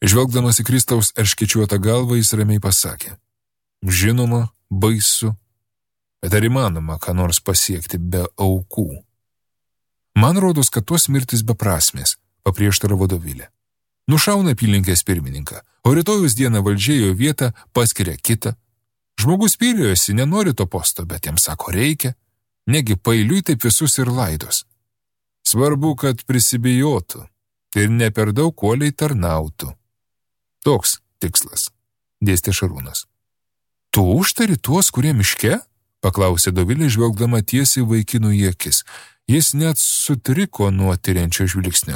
Žvelgdamas į Kristaus erškėčiuotą galvą, jis ramiai pasakė: žinoma, baisu, bet ar įmanoma ką nors pasiekti be aukų? Man rodos, kad tos mirtis beprasmės, paprieštaravo Dovilė. Nušauna apylinkės pirmininką, o rytojus dieną valdžia jo vietą paskiria kitą. Žmogus pyrėjosi, nenori to posto, bet jam sako reikia. Negi pailiui taip visus ir laidos. Svarbu, kad prisibijotų ir ne per daug uoliai tarnautų. Toks tikslas, dėstė Šarūnas. Tu užtari tuos, kurie miške? Paklausė Dovilė, žvelgdama tiesiai vaikinų į akis. Jis net sutriko nuo tyriančio žvilgsnio.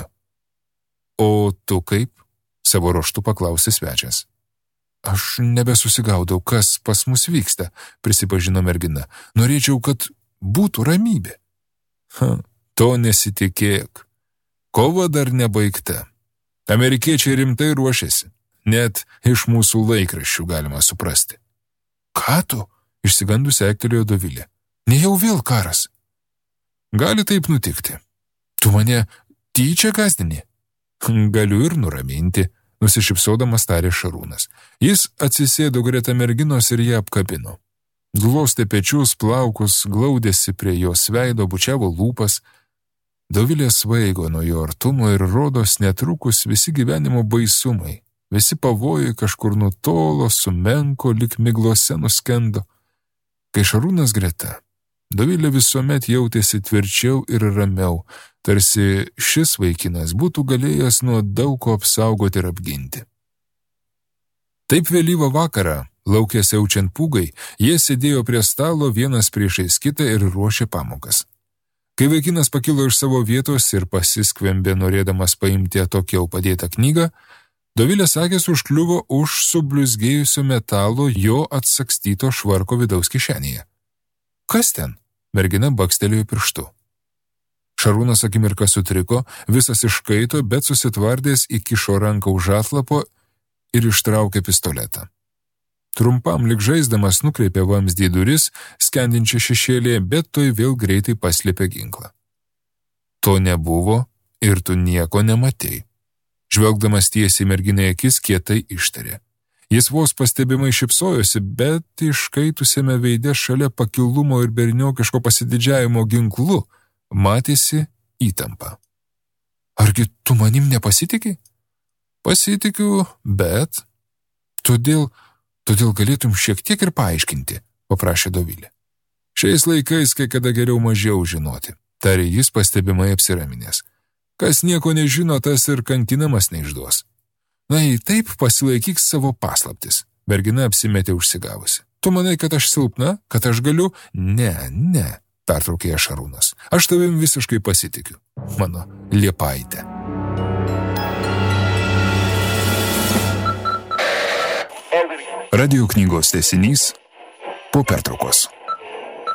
O tu kaip? Savo ruožtu paklausė svečias. Aš nebesusigaudau, kas pas mus vyksta, prisipažino mergina. Norėčiau, kad būtų ramybė. To nesitikėk. Kova dar nebaigta. Amerikiečiai rimtai ruošiasi. Net iš mūsų laikraščių galima suprasti. Ką tu? Išsigandusi aiktelėjo Dovilė. Nejau vėl karas. Gali taip nutikti. Tu mane tyčia gąsdini? Galiu ir nuraminti, nusišypsodamas tarė Šarūnas. Jis atsisėdo greta merginos ir ją apkabino. Glostė pečius, plaukus, glaudėsi prie jos veido, bučiavo lūpas. Dovilė svaigo nuo jo artumo ir rodos netrukus visi gyvenimo baisumai, visi pavojai kažkur nutolo, sumenko, lyg miglose nuskendo. Kai Šarūnas greta, Dovilė visuomet jautėsi tvirčiau ir ramiau, tarsi šis vaikinas būtų galėjęs nuo daug ko apsaugoti ir apginti. Taip vėlyvą vakarą, lauke siaučiant pūgai, jie sėdėjo prie stalo vienas priešais kitą ir ruošė pamokas. Kai vaikinas pakilo iš savo vietos ir pasiskvembė norėdamas paimti atokiau padėtą knygą, Dovilės akys užkliuvo už subliuzgėjusio metalo jo atsakstyto švarko vidaus kišenėje. Kas ten? Mergina bakstelėjo pirštu. Šarūnas akimirką sutriko, visas iškaito, bet susitvardęs įkišo ranką už atlapo ir ištraukė pistoletą. Trumpam lyg žaisdamas nukreipė vamzdį duris, skendinčią šešėlėje, bet toj vėl greitai paslėpė ginklą. To nebuvo ir tu nieko nematei. Žvelgdamas tiesiai merginai akis, kietai ištarė. Jis vos pastebimai šypsojosi, bet iškaitusiame veide šalia pakilumo ir berniokiško pasididžiavimo ginklu matėsi įtampa. Argi tu manim nepasitiki? Pasitikiu, bet... Todėl galėtum šiek tiek ir paaiškinti, paprašė Dovilė. Šiais laikais kai kada geriau mažiau žinoti, tarė jis pastebimai apsiraminęs. Kas nieko nežino, tas ir kankinamas neišduos. Na, jei taip, pasilaikyk savo paslaptis. Mergina apsimetė užsigavusi. Tu manai, kad aš silpna, kad aš galiu? Ne, pertraukė Šarūnas. Aš tavim visiškai pasitikiu, mano liepaitė. Radio knygos tęsinys po pertraukos.